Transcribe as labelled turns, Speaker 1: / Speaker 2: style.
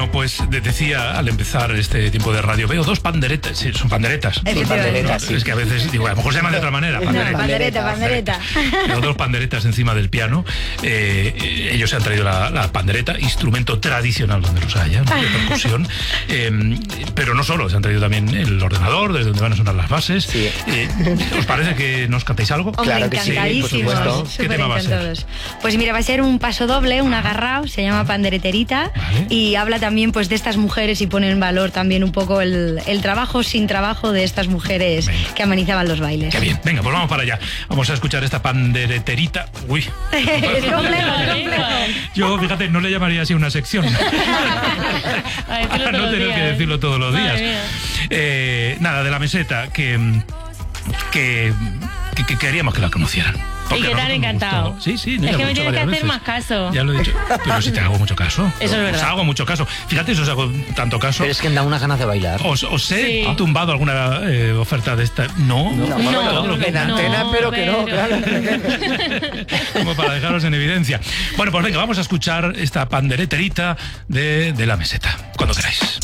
Speaker 1: Bueno, pues decía al empezar este tiempo de radio, veo dos panderetas. Sí, son panderetas.
Speaker 2: Panderetas,
Speaker 1: Es que a veces digo, a lo mejor se llaman de otra manera.
Speaker 2: Pandereta.
Speaker 1: Veo dos panderetas encima del piano. Ellos se han traído la pandereta, instrumento tradicional donde los haya, ¿no? De percusión. Pero no solo, se han traído también el ordenador, desde donde van a sonar las bases.
Speaker 2: Sí.
Speaker 1: ¿Os parece que nos cantéis algo?
Speaker 2: Hombre, claro que sí, por supuesto.
Speaker 1: ¿Qué tema va a ser?
Speaker 3: Pues mira, va a ser un paso doble, un agarrao, se llama Pandereterita,
Speaker 1: vale.
Speaker 3: Y habla también pues de estas mujeres y pone en valor también un poco el trabajo sin trabajo de estas mujeres. Venga. Que amenizaban los bailes.
Speaker 1: Qué bien, venga, pues vamos para allá. Vamos a escuchar esta pandereterita. Uy.
Speaker 3: Es complejo.
Speaker 1: Yo, fíjate, no le llamaría así una sección. Para no tener que decirlo todos los días. Nada, de la meseta, que queríamos que la conocieran.
Speaker 4: Y que te han encantado.
Speaker 1: Sí,
Speaker 4: es que me tienes que hacer más caso.
Speaker 1: Ya lo he dicho. Pero si te hago mucho caso.
Speaker 4: Eso es verdad.
Speaker 1: Os hago mucho caso. Fíjate si os hago tanto caso.
Speaker 2: Pero es que me da unas ganas de bailar.
Speaker 1: ¿Os he tumbado alguna oferta de esta? No.
Speaker 2: En antena, pero que no, claro.
Speaker 1: Como para dejaros en evidencia. Bueno, pues venga, vamos a escuchar esta pandereterita de la meseta. Cuando queráis.